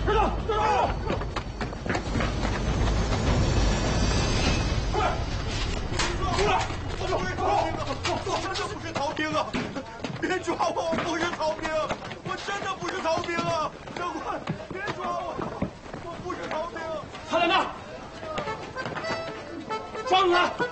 快走，走！ 快！出来！我不是逃兵啊！我真的不是逃兵啊！别抓我！我不是逃兵！我真的不是逃兵啊！长官，别抓我！我不是逃兵！ 他在那儿，抓住他！